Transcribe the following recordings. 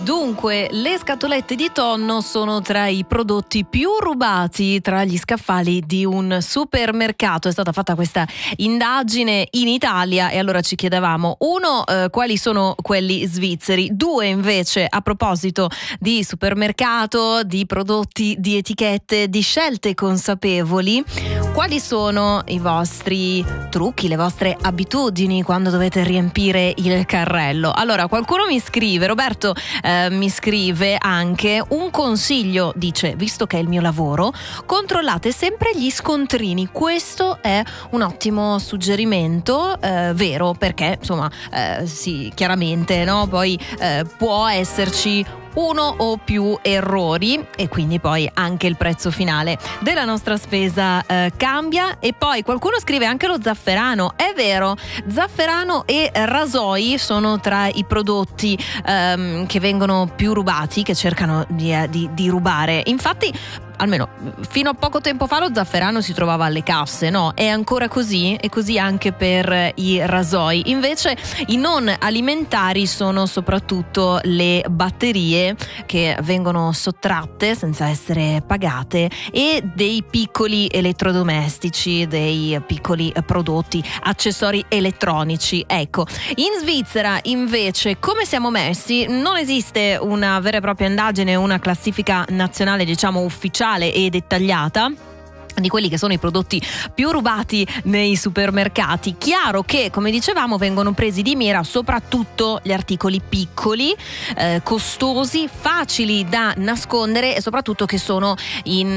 Dunque, le scatolette di tonno sono tra i prodotti più rubati tra gli scaffali di un supermercato. È stata fatta questa indagine in Italia e allora ci chiedevamo, uno, quali sono quelli svizzeri, due invece a proposito di supermercato, di prodotti, di etichette, di scelte consapevoli, quali sono i vostri trucchi, le vostre abitudini quando dovete riempire il carrello? Allora, qualcuno mi scrive, Roberto mi scrive anche un consiglio, dice: visto che è il mio lavoro, controllate sempre gli scontrini. Questo è un ottimo suggerimento, vero, perché insomma sì, chiaramente, no? Poi può esserci uno o più errori e quindi poi anche il prezzo finale della nostra spesa cambia. E poi qualcuno scrive anche lo zafferano. È vero, zafferano e rasoi sono tra i prodotti che vengono più rubati, che cercano di rubare. Infatti, almeno fino a poco tempo fa, lo zafferano si trovava alle casse, no? È ancora così? E così anche per i rasoi. Invece i non alimentari sono soprattutto le batterie che vengono sottratte senza essere pagate e dei piccoli elettrodomestici, dei piccoli prodotti, accessori elettronici. Ecco, in Svizzera invece come siamo messi? Non esiste una vera e propria indagine, una classifica nazionale, diciamo, ufficiale e dettagliata di quelli che sono i prodotti più rubati nei supermercati. Chiaro che, come dicevamo, vengono presi di mira soprattutto gli articoli piccoli, costosi, facili da nascondere e soprattutto che sono in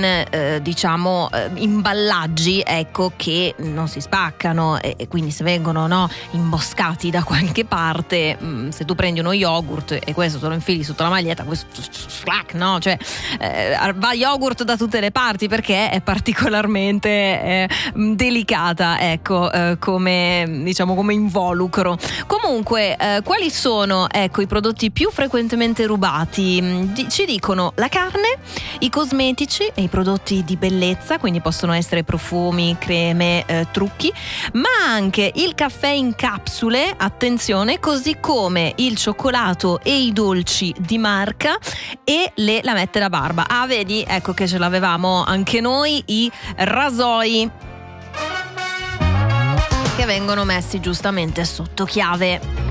imballaggi, ecco, che non si spaccano e quindi se vengono imboscati da qualche parte, se tu prendi uno yogurt e questo te lo infili sotto la maglietta, questo va yogurt da tutte le parti perché è particolarmente delicata, ecco, come involucro. Comunque, quali sono, ecco, i prodotti più frequentemente rubati? Ci dicono la carne, i cosmetici e i prodotti di bellezza, quindi possono essere profumi, creme, trucchi, ma anche il caffè in capsule, attenzione, così come il cioccolato e i dolci di marca e le lamette da barba. Ah, vedi, ecco che ce l'avevamo anche noi, i rasoi che vengono messi giustamente sotto chiave.